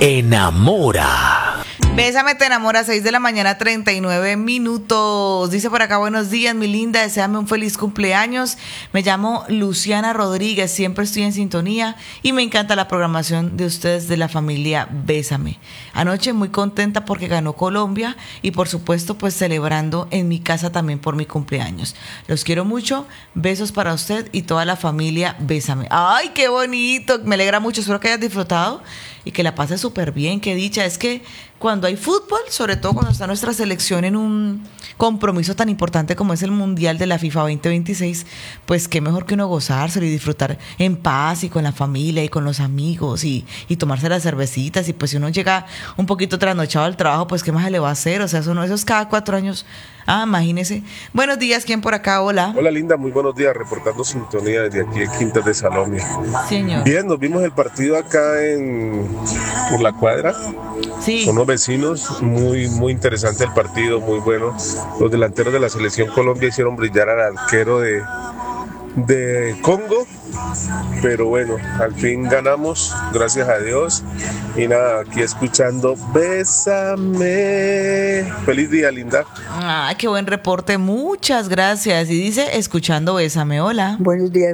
enamora. Bésame, te enamora, 6 de la mañana, 39 minutos. Dice por acá, buenos días, mi linda, deséame un feliz cumpleaños. Me llamo Luciana Rodríguez, siempre estoy en sintonía y me encanta la programación de ustedes de la familia Bésame. Anoche muy contenta porque ganó Colombia y por supuesto pues celebrando en mi casa también por mi cumpleaños. Los quiero mucho, besos para usted y toda la familia Bésame. ¡Ay, qué bonito! Me alegra mucho, espero que hayas disfrutado y que la pases súper bien, qué dicha. Es que cuando hay fútbol, sobre todo cuando está nuestra selección en un compromiso tan importante como es el Mundial de la FIFA 2026, pues qué mejor que uno gozárselo y disfrutar en paz y con la familia y con los amigos y tomarse las cervecitas. Y pues si uno llega un poquito trasnochado al trabajo, pues qué más le va a hacer. O sea, eso es cada 4 años. Ah, imagínese. Buenos días, ¿quién por acá? Hola. Hola, linda, muy buenos días, reportando sintonía desde aquí de Quintas de Salomia. Señor. Bien, nos vimos el partido acá por la cuadra. Sí. Con unos vecinos, muy interesante el partido, muy bueno. Los delanteros de la selección Colombia hicieron brillar al arquero de Congo, pero bueno, al fin ganamos, gracias a Dios. Y nada, aquí escuchando Bésame. Feliz día, linda. Ay, qué buen reporte, muchas gracias. Y dice, escuchando Bésame, hola. Buenos días,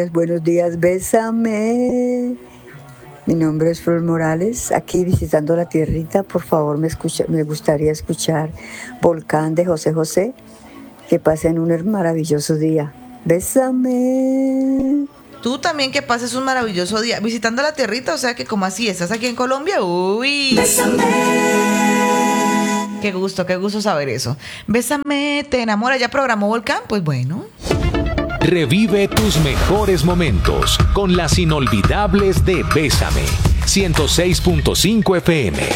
Bésame. Mi nombre es Flor Morales, aquí visitando la tierrita. Por favor, me gustaría escuchar Volcán de José José. Que pasen un maravilloso día. Bésame. Tú también que pases un maravilloso día visitando la tierrita, o sea que como así, ¿estás aquí en Colombia? Uy. Bésame. Qué gusto saber eso. Bésame, te enamora, ¿ya programó Volcán? Pues bueno. Revive tus mejores momentos con las inolvidables de Bésame. 106.5 FM.